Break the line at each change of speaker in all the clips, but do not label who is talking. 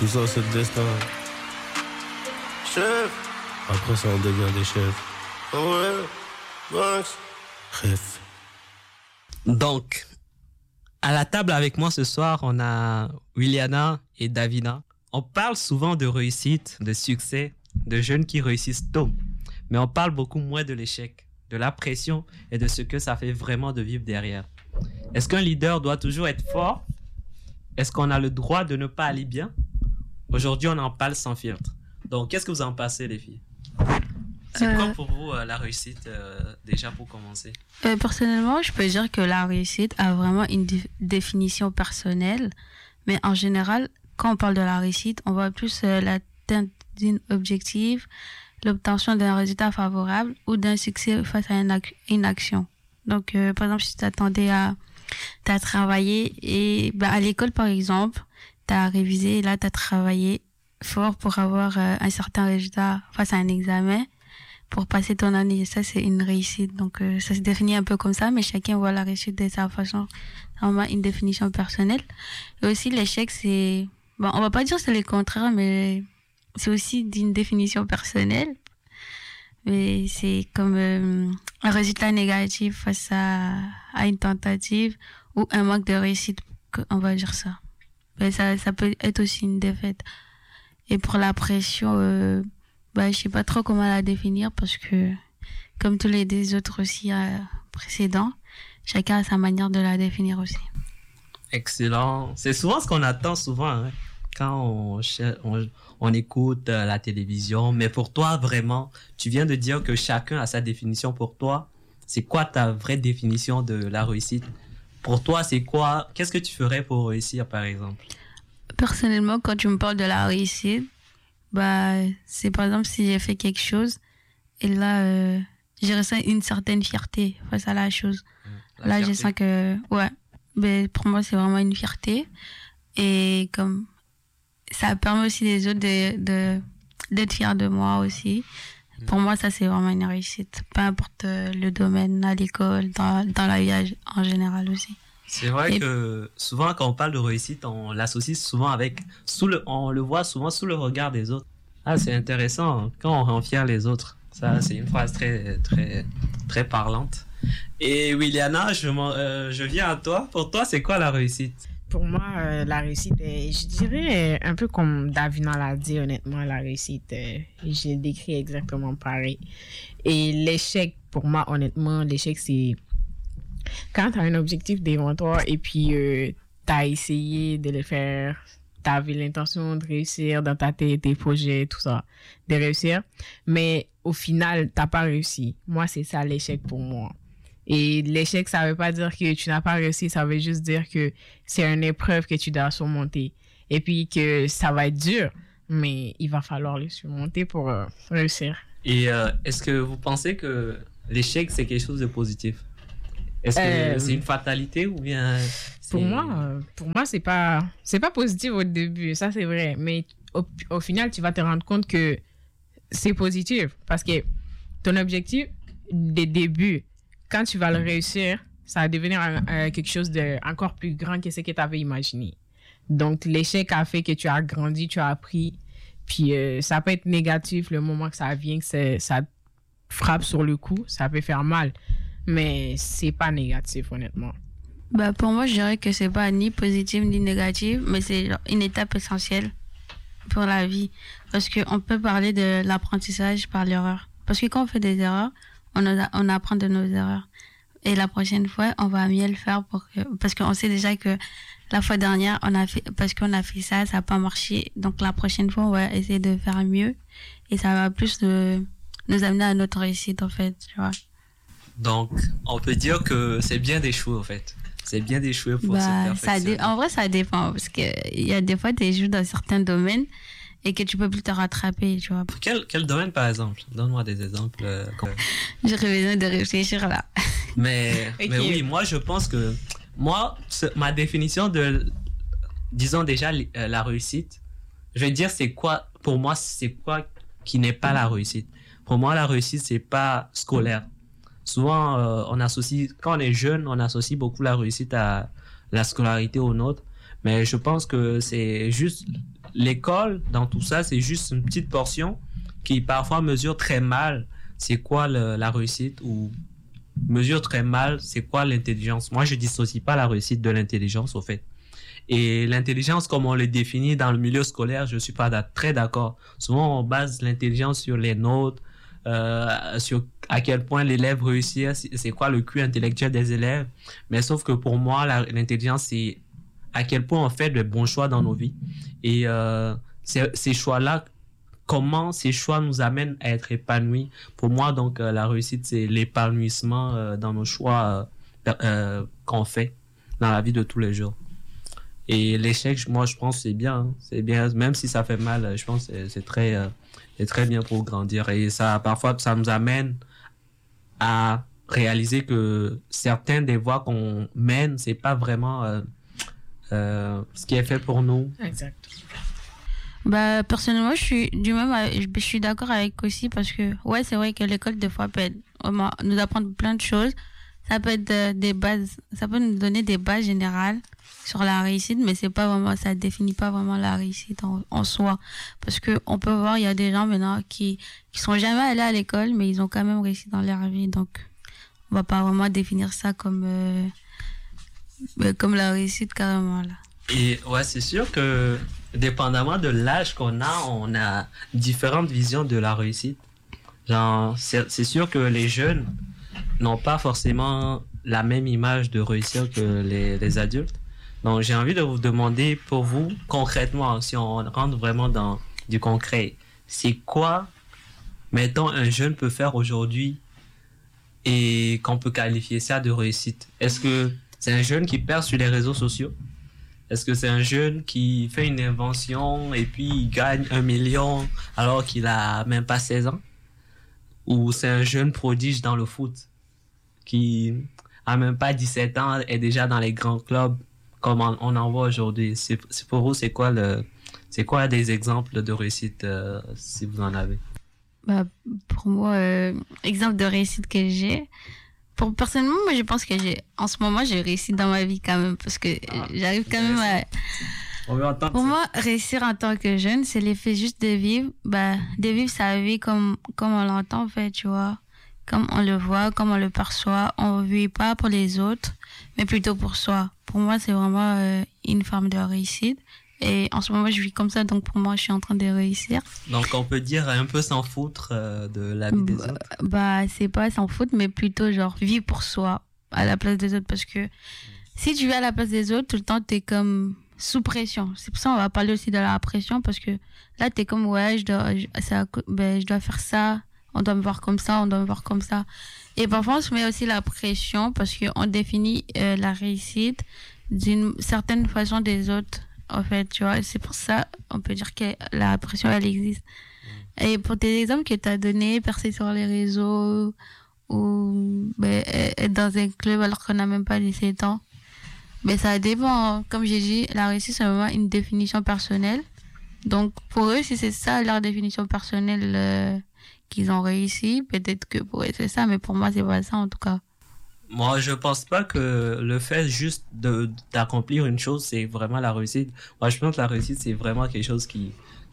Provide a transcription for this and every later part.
Tout ça, c'est le destin. Chef. Après ça, on devient des chefs. Ouais. Max. Bref.
Donc, à la table avec moi ce soir, on a Williana et Davina. On parle souvent de réussite, de succès, de jeunes qui réussissent tôt. Mais on parle beaucoup moins de l'échec, de la pression et de ce que ça fait vraiment de vivre derrière. Est-ce qu'un leader doit toujours être fort? Est-ce qu'on a le droit de ne pas aller bien? Aujourd'hui, on en parle sans filtre. Donc, qu'est-ce que vous en pensez, les filles? C'est quoi pour vous la réussite, déjà pour commencer?
Personnellement, je peux dire que la réussite a vraiment une définition personnelle. Mais en général, quand on parle de la réussite, on voit plus l'atteinte d'un objectif, l'obtention d'un résultat favorable ou d'un succès face à une action. Donc, par exemple, si tu t'attendais t'as travaillé et à l'école, par exemple, t'as révisé et là, t'as travaillé fort pour avoir un certain résultat face à un examen, pour passer ton année. Ça, c'est une réussite. Donc, ça se définit un peu comme ça, mais chacun voit la réussite de sa façon. C'est vraiment une définition personnelle. Et aussi, l'échec, c'est... Bon, on va pas dire que c'est le contraire, mais c'est aussi d'une définition personnelle. Mais c'est comme un résultat négatif face à une tentative ou un manque de réussite, on va dire ça. Mais ça peut être aussi une défaite. Et pour la pression, je sais pas trop comment la définir parce que, comme tous les autres aussi précédents, chacun a sa manière de la définir aussi.
Excellent. C'est souvent ce qu'on attend souvent, hein, quand on écoute la télévision. Mais pour toi, vraiment, tu viens de dire que chacun a sa définition. Pour toi, c'est quoi ta vraie définition de la réussite? Pour toi, c'est quoi? Qu'est-ce que tu ferais pour réussir, par exemple?
Personnellement, quand tu me parles de la réussite, c'est par exemple si j'ai fait quelque chose et là, j'ai ressenti une certaine fierté face à la chose. Là, je sens que, pour moi, c'est vraiment une fierté. Et comme ça permet aussi les autres d'être fiers de moi aussi. Pour moi, ça, c'est vraiment une réussite. Peu importe le domaine, à l'école, dans la vie en général aussi.
C'est vrai que souvent, quand on parle de réussite, on l'associe souvent avec, on le voit souvent sous le regard des autres. Ah, c'est intéressant, quand on rend fier les autres. Ça, c'est une phrase très, très, très parlante. Et Williana, je viens à toi. Pour toi, c'est quoi la réussite?
Pour moi, la réussite, je dirais un peu comme Davina l'a dit, honnêtement, la réussite, je l'ai décrit exactement pareil. Et l'échec, pour moi, honnêtement, l'échec, c'est quand tu as un objectif devant toi et puis tu as essayé de le faire, tu avais l'intention de réussir dans ta tête, tes projets, tout ça, de réussir, mais au final, tu n'as pas réussi. Moi, c'est ça l'échec pour moi. Et l'échec, ça veut pas dire que tu n'as pas réussi, ça veut juste dire que c'est une épreuve que tu dois surmonter. Et puis que ça va être dur, mais il va falloir le surmonter pour réussir.
Et est-ce que vous pensez que l'échec, c'est quelque chose de positif? Est-ce que c'est une fatalité ou bien...
Pour moi, c'est pas positif au début, ça c'est vrai. Mais au final, tu vas te rendre compte que c'est positif. Parce que ton objectif, des débuts, quand tu vas le réussir, ça va devenir quelque chose d'encore plus grand que ce que tu avais imaginé. Donc, l'échec a fait que tu as grandi, tu as appris. Puis, ça peut être négatif le moment que ça vient, que ça frappe sur le coup. Ça peut faire mal. Mais c'est pas négatif, honnêtement.
Pour moi, je dirais que c'est pas ni positif ni négatif, mais c'est une étape essentielle pour la vie. Parce qu'on peut parler de l'apprentissage par l'erreur. Parce que quand on fait des erreurs, on apprend de nos erreurs. Et la prochaine fois, on va mieux le faire parce qu'on sait déjà que la fois dernière, parce qu'on a fait ça, ça n'a pas marché. Donc la prochaine fois, on va essayer de faire mieux. Et ça va plus nous amener à notre réussite, en fait, tu vois.
Donc, on peut dire que c'est bien d'échouer, en fait. C'est bien d'échouer pour se perfectionner.
En vrai, ça dépend. Parce qu'il y a des fois, tu échoues dans certains domaines et que tu peux plus te rattraper, tu vois.
Quel domaine, par exemple? Donne-moi des exemples.
J'aurais besoin de réfléchir, là.
Mais oui, moi, je pense que... ma définition de... Disons déjà la réussite, je vais dire c'est quoi... Pour moi, c'est quoi qui n'est pas la réussite? Pour moi, la réussite, c'est pas scolaire. Souvent, quand on est jeune, on associe beaucoup la réussite à la scolarité aux notes. Mais je pense que c'est juste l'école, dans tout ça, c'est juste une petite portion qui parfois mesure très mal c'est quoi la réussite ou mesure très mal c'est quoi l'intelligence. Moi, je dissocie pas la réussite de l'intelligence, au fait. Et l'intelligence, comme on le définit dans le milieu scolaire, je suis pas très d'accord. Souvent, on base l'intelligence sur les notes, sur à quel point l'élève réussit, c'est quoi le QI intellectuel des élèves. Mais sauf que pour moi, l'intelligence, c'est à quel point on fait de bons choix dans nos vies. Et ces choix-là, comment ces choix nous amènent à être épanouis. Pour moi, donc, la réussite, c'est l'épanouissement dans nos choix qu'on fait dans la vie de tous les jours. Et l'échec, moi, je pense que c'est bien. Hein. C'est bien, même si ça fait mal, je pense que c'est très bien pour grandir. Et ça, parfois, ça nous amène à réaliser que certaines des voies qu'on mène, c'est pas vraiment ce qui est fait pour nous.
Exact.
Bah, personnellement, je suis d'accord avec aussi parce que, ouais, c'est vrai que l'école, des fois, peut nous apprendre plein de choses. Ça peut être des bases, ça peut nous donner des bases générales sur la réussite, mais c'est pas vraiment, ça définit pas vraiment la réussite en soi. Parce que on peut voir, il y a des gens maintenant qui sont jamais allés à l'école, mais ils ont quand même réussi dans leur vie. Donc, on va pas vraiment définir ça comme la réussite carrément, là.
Et ouais, c'est sûr que dépendamment de l'âge qu'on a, on a différentes visions de la réussite. Genre, c'est sûr que les jeunes n'ont pas forcément la même image de réussir que les adultes. Donc, j'ai envie de vous demander, pour vous, concrètement, si on rentre vraiment dans du concret, c'est quoi, mettons, un jeune peut faire aujourd'hui et qu'on peut qualifier ça de réussite? Est-ce que c'est un jeune qui perce sur les réseaux sociaux? Est-ce que c'est un jeune qui fait une invention et puis il gagne 1 million alors qu'il a même pas 16 ans? Ou c'est un jeune prodige dans le foot qui a même pas 17 ans, est déjà dans les grands clubs comme on en voit aujourd'hui? C'est pour vous, c'est quoi des exemples de réussite si vous en avez?
Bah, pour moi, exemple de réussite que j'ai. Personnellement, moi, je pense que en ce moment, j'ai réussi dans ma vie quand même, parce que j'arrive quand même à... Pour moi, réussir en tant que jeune, c'est l'effet juste de vivre sa vie comme on l'entend, en fait, tu vois. Comme on le voit, comme on le perçoit. On ne vit pas pour les autres, mais plutôt pour soi. Pour moi, c'est vraiment une forme de réussite. Et en ce moment, je vis comme ça, donc pour moi, je suis en train de réussir.
Donc, on peut dire un peu s'en foutre de la vie des autres?
Bah, c'est pas s'en foutre, mais plutôt genre vivre pour soi, à la place des autres. Parce que si tu vis à la place des autres, tout le temps, t'es comme sous pression. C'est pour ça qu'on va parler aussi de la pression, parce que là, t'es comme, ouais, je dois faire ça, on doit me voir comme ça, on doit me voir comme ça. Et parfois, on se met aussi la pression, parce qu'on définit la réussite d'une certaine façon des autres. En fait, tu vois, c'est pour ça, on peut dire que la pression, elle existe. Et pour tes exemples que tu as donnés, percer sur les réseaux, ou être dans un club alors qu'on n'a même pas 17 ans, ça dépend. Comme j'ai dit, la réussite, c'est vraiment une définition personnelle. Donc, pour eux, si c'est ça leur définition personnelle qu'ils ont réussi, peut-être que pour eux, c'est ça, mais pour moi, c'est pas ça, en tout cas.
Moi, je pense pas que le fait juste d'accomplir une chose, c'est vraiment la réussite. Moi, je pense que la réussite, c'est vraiment quelque chose qui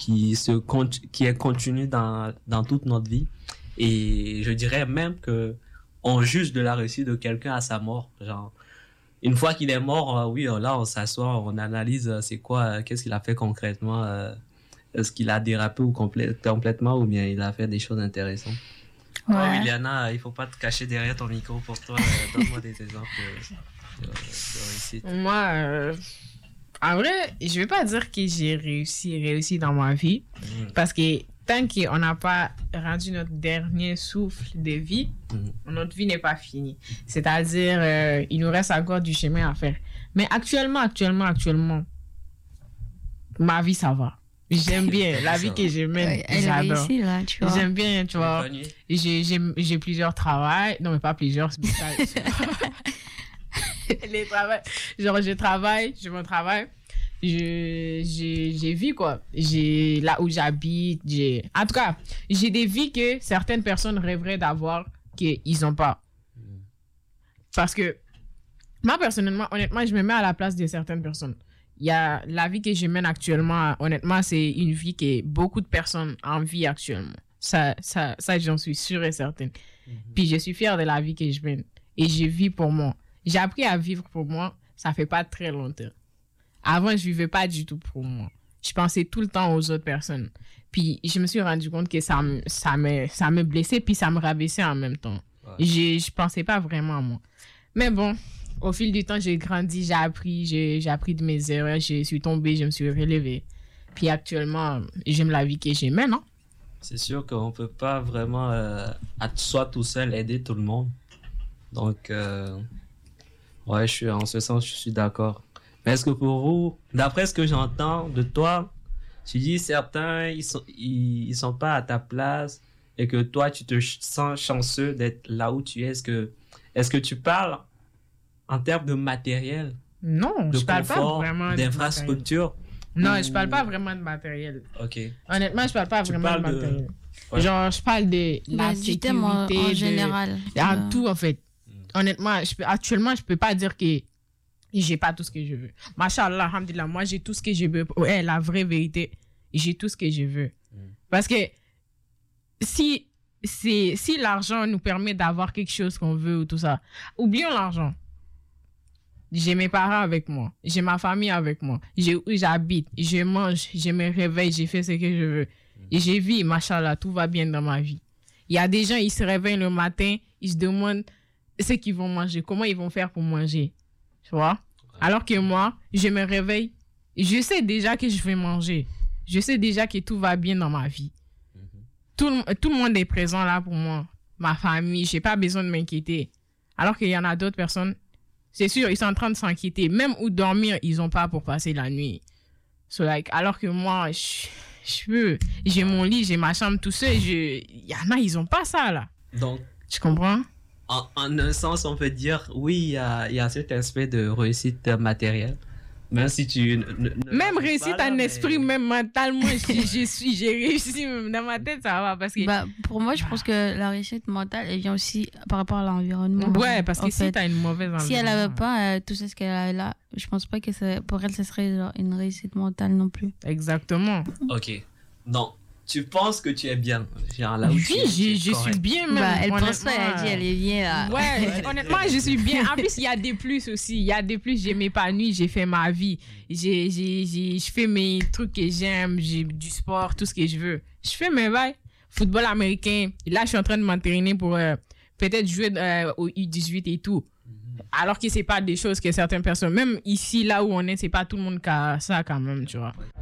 est continu dans toute notre vie. Et je dirais même que on juge de la réussite de quelqu'un à sa mort. Genre, une fois qu'il est mort, oui, là, on s'assoit, on analyse c'est quoi, qu'est-ce qu'il a fait concrètement, est-ce qu'il a dérapé ou complètement, ou bien il a fait des choses intéressantes.
Ouais.
Oh, Iliana, il faut pas te cacher derrière ton micro pour toi. Donne-moi des exemples de réussite.
Moi, en vrai, je vais pas dire que j'ai réussi dans ma vie. Parce que tant qu'on n'a pas rendu notre dernier souffle de vie, notre vie n'est pas finie. C'est-à-dire, il nous reste encore du chemin à faire. Mais actuellement, ma vie, ça va. J'aime bien la vie que je mène. J'adore.
Réussit, là, tu vois.
J'aime bien, tu vois. J'ai plusieurs travails. Non, mais pas plusieurs. Les travails. Genre, je travaille, je mon travail. J'ai vu, quoi. J'ai là où j'habite. En tout cas, j'ai des vies que certaines personnes rêveraient d'avoir qu'ils n'ont pas. Parce que, moi, personnellement, honnêtement, je me mets à la place de certaines personnes. la vie que je mène actuellement, honnêtement, c'est une vie que beaucoup de personnes envient actuellement. Ça, j'en suis sûre et certaine. Puis je suis fière de la vie que je mène. Et je vis pour moi. J'ai appris à vivre pour moi, ça fait pas très longtemps. Avant, je vivais pas du tout pour moi. Je pensais tout le temps aux autres personnes. Puis je me suis rendu compte que ça me blessait, puis ça me rabaissait en même temps. Ouais. Je pensais pas vraiment à moi. Mais bon, au fil du temps, j'ai grandi, j'ai appris de mes erreurs, je suis tombée, je me suis relevée. Puis actuellement, j'aime la vie que j'ai maintenant.
C'est sûr qu'on peut pas vraiment, à soi tout seul, aider tout le monde. Donc, ouais, en ce sens, je suis d'accord. Mais est-ce que pour vous, d'après ce que j'entends de toi, tu dis certains, ils sont pas à ta place et que toi, tu te sens chanceux d'être là où tu es. Est-ce que tu parles en termes de matériel?
Non,
de
je parle
confort,
pas vraiment
d'infrastructure?
Non, je parle pas vraiment de matériel.
Ok.
Honnêtement, je parle pas vraiment de matériel.
Ouais.
Genre, je parle de la sécurité
en général.
En tout, en fait. Honnêtement, actuellement, je peux pas dire que j'ai pas tout ce que je veux. Machallah, alhamdulillah, moi, j'ai tout ce que je veux. Ouais, la vraie vérité, j'ai tout ce que je veux. Parce que si l'argent nous permet d'avoir quelque chose qu'on veut ou tout ça, oublions l'argent. J'ai mes parents avec moi. J'ai ma famille avec moi. J'ai où j'habite. Je mange. Je me réveille. J'ai fait ce que je veux. Et j'ai vu, machallah, tout va bien dans ma vie. Il y a des gens, ils se réveillent le matin, ils se demandent ce qu'ils vont manger, comment ils vont faire pour manger. Tu vois? Alors que moi, je me réveille, je sais déjà que je vais manger. Je sais déjà que tout va bien dans ma vie. Tout le monde est présent là pour moi. Ma famille, j'ai pas besoin de m'inquiéter. Alors qu'il y en a d'autres personnes, c'est sûr, ils sont en train de s'inquiéter. Même où dormir, ils n'ont pas pour passer la nuit. So, alors que moi, j'ai mon lit, j'ai ma chambre tout seul. Il y en a, ils n'ont pas ça, là.
Donc,
tu comprends?
En un sens, on peut dire, oui, il y a cet aspect de réussite matérielle. Même si tu...
même réussite en esprit, même mentalement, j'ai réussi. Dans ma tête, ça va. Parce que...
pour moi, je pense que la réussite mentale, elle vient aussi par rapport à l'environnement.
Ouais, parce que si tu as une mauvaise environnement...
Si elle n'avait pas tout ce qu'elle a là, je pense pas que pour elle, ce serait genre une réussite mentale non plus.
Exactement.
Ok. Donc, tu penses que tu es bien, genre là où tu es,
je suis bien même.
Elle pense ça, elle a dit elle est bien là.
Ouais, honnêtement, je suis bien. En plus, il y a des plus aussi. Il y a des plus, j'ai m'épanouis, j'ai fait ma vie. Je fais mes trucs que j'aime, j'ai du sport, tout ce que je veux. Je fais mes bails. Football américain. Là, je suis en train de m'entraîner pour peut-être jouer au U18 et tout. Alors que c'est pas des choses que certaines personnes, même ici, là où on est, c'est pas tout le monde qui a ça quand même, tu vois.